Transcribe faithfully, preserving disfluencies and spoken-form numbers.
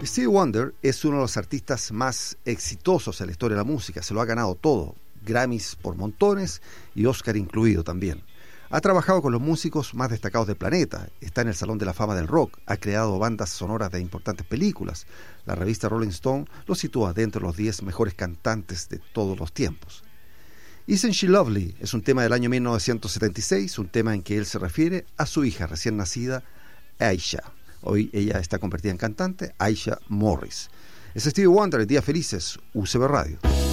Stevie Wonder es uno de los artistas más exitosos en la historia de la música. Se lo ha ganado todo, Grammys por montones y Oscar incluido también. Ha trabajado con los músicos más destacados del planeta, está en el Salón de la Fama del Rock, ha creado bandas sonoras de importantes películas. La revista Rolling Stone lo sitúa dentro de los diez mejores cantantes de todos los tiempos. Isn't She Lovely es un tema del año mil novecientos setenta y seis, un tema en que él se refiere a su hija recién nacida, Aisha. Hoy ella está convertida en cantante, Aisha Morris. Es Stevie Wonder, Días Felices, U C B Radio.